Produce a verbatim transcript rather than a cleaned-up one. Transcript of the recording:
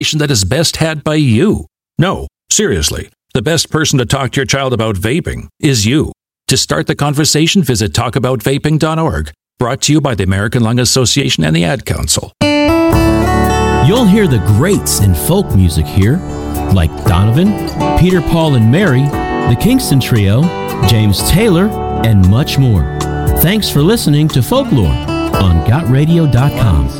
that is best had by you. No, seriously, the best person to talk to your child about vaping is you. To start the conversation, visit talk about vaping dot org. Brought to you by the American Lung Association and the Ad Council. You'll hear the greats in folk music here, like Donovan, Peter, Paul, and Mary, the Kingston Trio, James Taylor, and much more. Thanks for listening to Folklore on got radio dot com.